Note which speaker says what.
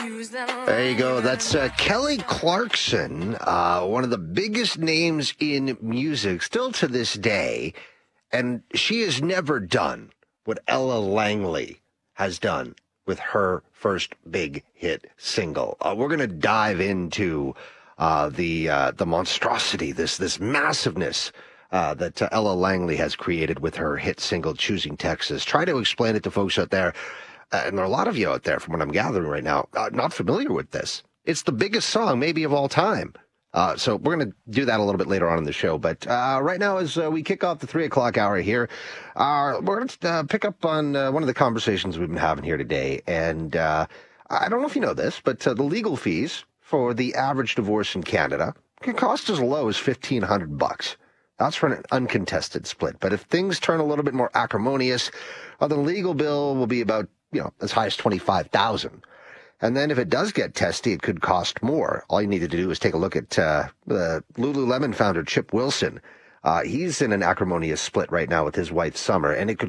Speaker 1: There you go. That's Kelly Clarkson, one of the biggest names in music still to this day. And she has never done what Ella Langley has done with her first big hit single. We're going to dive into the monstrosity, this massiveness that Ella Langley has created with her hit single, Choosing Texas. Try to explain it to folks out there. And there are a lot of you out there, from what I'm gathering right now, not familiar with this. It's the biggest song maybe of all time. So we're going to do that a little bit later on in the show. But right now, as we kick off the 3 o'clock hour here, we're going to pick up on one of the conversations we've been having here today. And I don't know if you know this, but the legal fees for the average divorce in Canada can cost as low as $1,500. That's for an uncontested split. But if things turn a little bit more acrimonious, the legal bill will be about, as high as $25,000. And then if it does get testy, it could cost more. All you need to do is take a look at the Lululemon founder, Chip Wilson. He's in an acrimonious split right now with his wife, Summer, and it could